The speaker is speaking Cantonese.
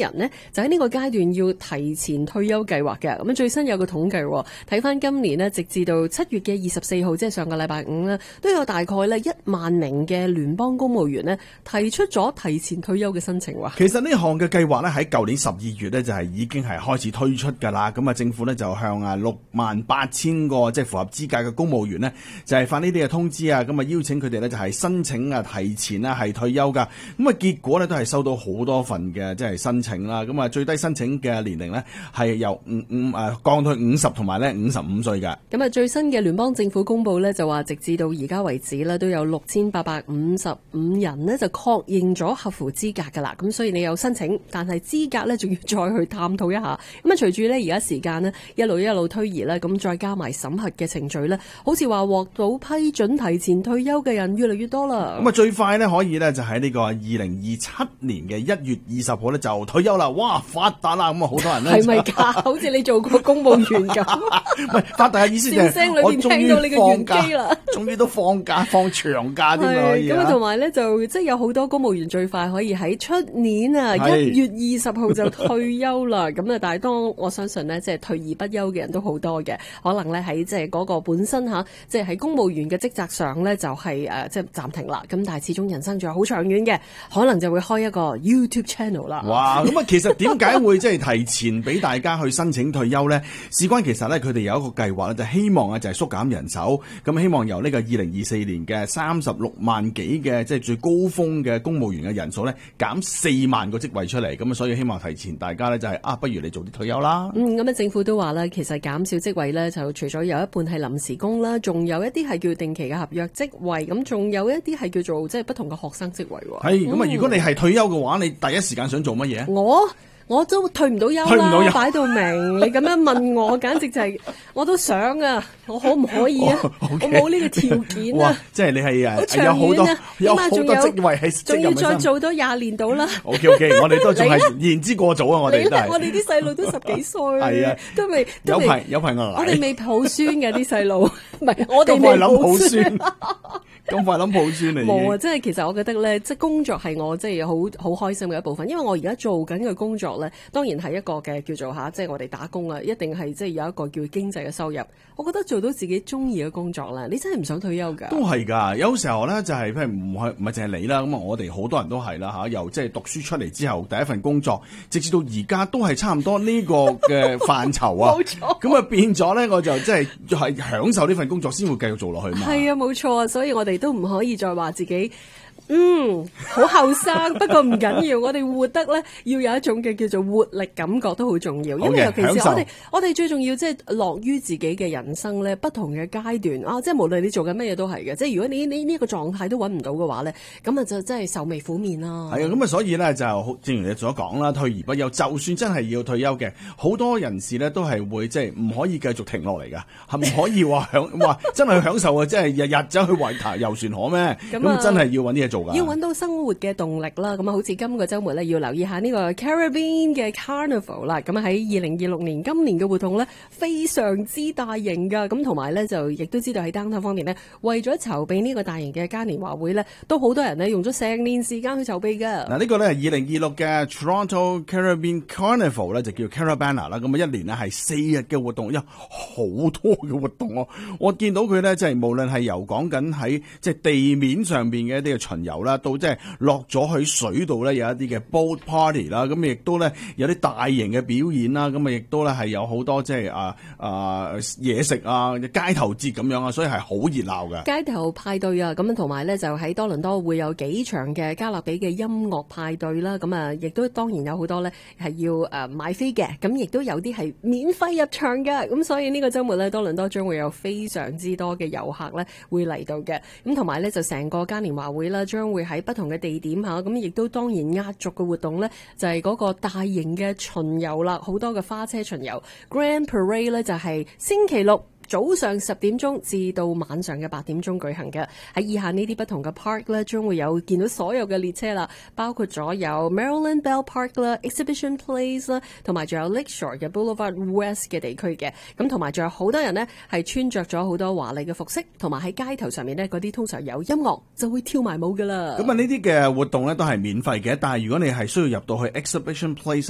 人呢，就喺呢個階段要提前退休計劃嘅。咁最新有個統計，睇翻今年呢，直至到7月嘅24號，即係上個禮拜五呢，都有大概呢1萬名嘅聯邦公務員呢提出咗提前退休嘅申請。 其實呢項嘅計劃呢，喺舊年12月呢，就係已經係開始推出㗎啦。咁啊，政府呢，就向68000個即係符合資格嘅公務員呢，就係發呢啲嘅通知啊，咁啊邀請佢哋呢，就係申請啊提前呢係退休㗎。咁啊結果呢，都係收到好多份嘅即係申請啦。咁啊最低申請嘅年齡呢，係由降到50同埋呢55歲㗎。 咁啊最新嘅聯邦政府公佈呢，就話直至到而家為止呢，都有6855人呢，就確認咗合乎資格㗎啦。咁所以你有申請，但係資格呢，仲要再去探討一下。咁啊隨住呢而家時間呢，一路推移啦，咁再加埋審核嘅程序呢，好似話獲到批准提前退休嘅人越嚟越多啦。 咁啊最快呢，可以呢，就喺呢個2027年嘅1月20號呢，就退休啦！哇，發達啦！咁啊好多人呢， 係咪㗎？好似你做過公務員咁。 唔係發達嘅意思就係我終於放假啦，終於都放假放長假添啊！ 咁啊同埋呢，就即係有好多公務員最快可以喺出年啊1月20號就退休啦。咁啊但係當我相信呢，即係退而不休嘅人都好多嘅，可能呢，喺即係嗰個本身即係喺公務員嘅職責上呢，就係即係暫停啦。咁但係始終人生仲有好長遠嘅，可能就會開一個 YouTube channel 啦。 哇！咁啊其實點解會即係提前俾大家去申請退休呢？事關其實呢，佢哋有一個計劃就希望就係縮減人手，咁希望由呢個2024年嘅36萬幾嘅即係最高峰嘅公務員嘅人數呢，減4萬個職位出嚟，咁啊所以希望提前大家呢，就係不如你早啲退休啦。 咁啊政府都話咧，其實減少職位呢，就除咗有一半係臨時工啦，仲有一啲係叫定期嘅合約職位，咁仲有一啲係叫做即係不同嘅學生職位。 係咁啊！如果你係退休嘅話，你第一時間想做乜嘢？ 我都退唔到休啦，擺到明。你咁樣問我，簡直就係我都想啊！我可唔可以啊？我冇呢個條件啊！ 即係你係有好多職位係仲要再做多20年到啦。 OK， 我哋都仲係言之過早啊！我哋都係。 我哋啲細路都10幾歲，係啊，都未有排我哋未抱孫嘅啲細路，唔係我哋未抱孫。咁快諗抱孫嚟？ 冇啊！即係其實我覺得咧，即係工作係我即係好開心嘅一部分，因為我而家做緊嘅工作咧，當然係一個嘅叫做即係我哋打工啊，一定係即係有一個叫經濟嘅收入。我覺得做到自己中意嘅工作咧，你真係唔想退休㗎。 都係㗎，有時候咧就係譬如唔係淨係你啦，咁啊我哋好多人都係啦嚇，由即係讀書出嚟之後第一份工作，直至到而家都係差唔多呢個嘅範疇啊。冇錯。咁啊變咗咧，我就即係享受呢份工作先會繼續做落去嘛。係啊，冇錯啊，所以我哋都唔可以再話自己好後生，不過唔緊要，我哋活得咧要有一種嘅叫做活力感覺都好重要，因為尤其是我哋最重要即係樂於自己嘅人生咧，不同嘅階段啊，即係無論你做緊乜嘢都係嘅，即係如果你呢個狀態都揾唔到嘅話咧，咁啊就真係愁眉苦面啦。 係啊，咁啊所以咧就正如你所講啦，退而不休，就算真係要退休嘅，好多人士咧都係會即係唔可以繼續停落嚟㗎，係唔可以話真係享受啊，即係日日走去維塔遊船河咩？咁真係要揾啲嘢做。 要揾到生活嘅動力啦，咁啊，好似今個週末咧，要留意下呢個 Caribbean 嘅 Carnival 啦。咁啊，喺2026年今年嘅活動咧，非常之大型噶。咁同埋咧，就亦都知道喺 downtown 方面咧，為咗籌備呢個大型嘅嘉年華會咧，都好多人咧用咗成年時間去籌備噶。 嗱，呢個咧係2026嘅 Toronto Caribbean Carnival 咧，就叫 Carabana 啦。咁啊，一年咧係4日嘅活動，好多嘅活動哦。我見到佢咧，即係無論係由講緊喺即係地面上邊嘅一啲嘅巡遊啦，到即係落咗去水度咧，有一啲嘅 boat party 啦，咁亦都咧有啲大型嘅表演啦，咁啊亦都咧係有好多即係嘢食啊、街頭節咁樣啊，所以係好熱鬧嘅街頭派對啊，咁同埋咧就喺多倫多會有幾場嘅加勒比嘅音樂派對啦，咁啊亦都當然有好多咧係要買飛嘅，咁亦都有啲係免費入場嘅，咁所以呢個週末咧多倫多將會有非常之多嘅遊客咧會嚟到嘅，咁同埋咧就成個嘉年華會啦，將會喺不同嘅地點嚇，咁亦都當然壓軸嘅活動咧就係嗰個大型嘅巡遊啦，好多嘅花車巡遊 Grand Parade 咧就係星期六早上10點鐘至到晚上嘅8點鐘舉行嘅，喺以下呢啲不同嘅 park 咧，將會有見到所有嘅列車啦，包括咗有 Maryland Bell Park 啦、Exhibition Place 啦，同埋仲有 Lakeshore 嘅 Boulevard West 嘅地區嘅，咁同埋仲有好多人呢係穿着咗好多華麗嘅服飾，同埋喺街頭上面呢嗰啲通常有音樂就會跳埋舞噶啦。 咁啊呢啲嘅活動咧都係免費嘅，但係如果你係需要入到去 Exhibition Place